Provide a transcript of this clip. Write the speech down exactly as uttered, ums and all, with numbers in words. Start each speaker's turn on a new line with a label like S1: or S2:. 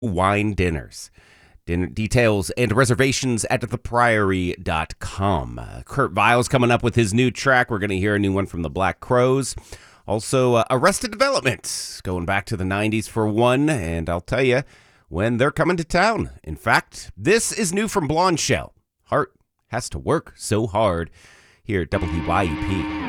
S1: wine dinners. Dinner details and reservations at the priory dot com. Uh, Kurt Vile's coming up with his new track. We're going to hear a new one from the Black Crowes. Also, uh, Arrested Development, going back to the nineties for one, and I'll tell you when they're coming to town. In fact, this is new from Blonde Shell. Heart has to work so hard here at W Y E P.